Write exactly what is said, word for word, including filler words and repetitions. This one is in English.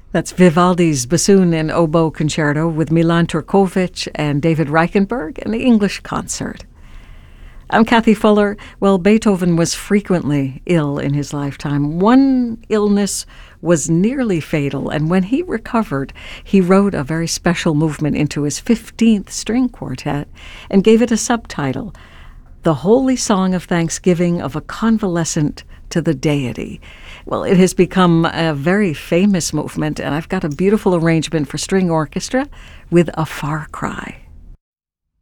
That's Vivaldi's Bassoon and Oboe Concerto with Milan Turkovic and David Reichenberg and the English Concert. I'm Kathy Fuller. Well, Beethoven was frequently ill in his lifetime. One illness was nearly fatal, and when he recovered, he wrote a very special movement into his fifteenth string quartet and gave it a subtitle, The Holy Song of Thanksgiving of a Convalescent to the Deity. Well, it has become a very famous movement, and I've got a beautiful arrangement for string orchestra with a far cry.